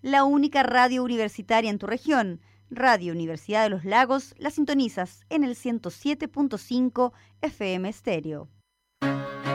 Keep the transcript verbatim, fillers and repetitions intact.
la única radio universitaria en tu región. Radio Universidad de los Lagos, la sintonizas en el ciento siete punto cinco F M Estéreo.